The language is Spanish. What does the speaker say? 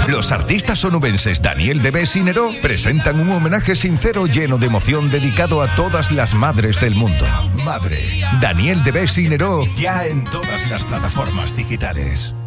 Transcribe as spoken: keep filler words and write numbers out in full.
Los artistas onubenses Daniel Deves y Neró presentan un homenaje sincero lleno de emoción dedicado a todas las madres del mundo. Madre. Daniel Deves y Neró ya en todas las plataformas digitales.